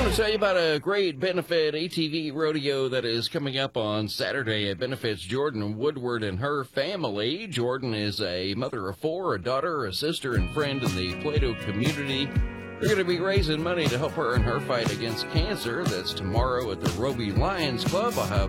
want to tell you about a great benefit ATV rodeo that is coming up on Saturday. It benefits Jordan Woodward and her family. Jordan is a mother of four, a daughter, a sister, and friend in the Plato community. They're going to be raising money to help her in her fight against cancer. That's tomorrow at the Roby Lions Club. I'll have